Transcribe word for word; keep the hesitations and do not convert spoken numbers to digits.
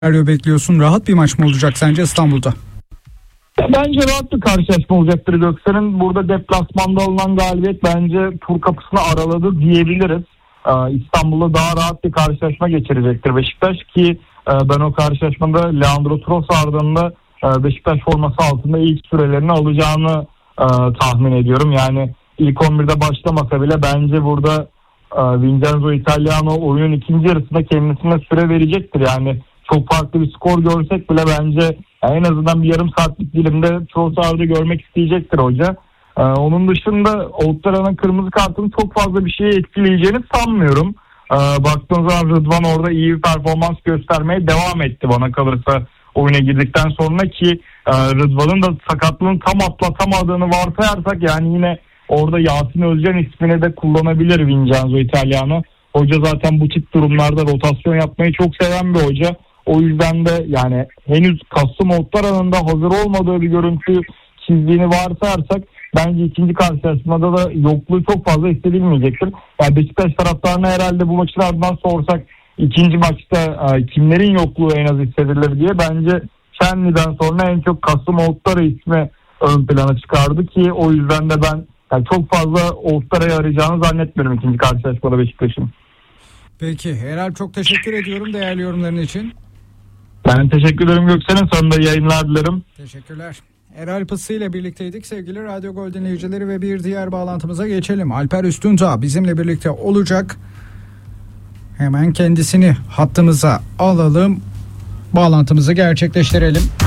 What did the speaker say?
bekliyorsun? Rahat bir maç mı olacak sence İstanbul'da? Bence rahat bir karşılaşma olacaktır Göksel'in. Burada deplasmanda alınan galibiyet bence tur kapısını araladı diyebiliriz. Ee, İstanbul'da daha rahat bir karşılaşma geçirecektir Beşiktaş ki e, ben o karşılaşmada Leandro Trossard'ın da e, Beşiktaş forması altında ilk sürelerini alacağını e, tahmin ediyorum. Yani ilk on birde başlamasa bile bence burada e, Vincenzo Italiano oyunun ikinci yarısında kendisine süre verecektir. Yani çok farklı bir skor görsek bile bence en azından bir yarım saatlik dilimde Trossard'ı görmek isteyecektir hoca. Ee, onun dışında Oğuzlar'ın kırmızı kartının çok fazla bir şeye etkileyeceğini sanmıyorum. Ee, baktığınız zaman Rıdvan orada iyi bir performans göstermeye devam etti bana kalırsa oyuna girdikten sonra ki e, Rıdvan'ın da sakatlığını tam atlatamadığını varsayarsak yani yine orada Yasin Özcan ismini de kullanabilir Vincenzo Italiano. Hoca zaten bu tip durumlarda rotasyon yapmayı çok seven bir hoca. O yüzden de yani henüz Kasım Otlar alanında hazır olmadığı bir görüntü çizdiğini varsayarsak bence ikinci karşılaşmada da yokluğu çok fazla hissedilmeyecektir. Yani Beşiktaş taraftarına herhalde bu maçın ardından sorsak ikinci maçta e, kimlerin yokluğu en az hissedilir diye bence Şenli'den sonra en çok Kasım Otlar ismi ön plana çıkardı ki o yüzden de ben yani çok fazla Otlar'ı arayacağını zannetmiyorum ikinci karşılaşmada Beşiktaş'ın. Peki Eralp, çok teşekkür ediyorum değerli yorumların için. Ben teşekkür ederim Göksel'in. Sonunda yayınlar dilerim. Teşekkürler. Eralp Isı ile birlikteydik sevgili Radyo Gol dinleyicileri ve bir diğer bağlantımıza geçelim. Alper Üstündağ bizimle birlikte olacak. Hemen kendisini hattımıza alalım. Bağlantımızı gerçekleştirelim.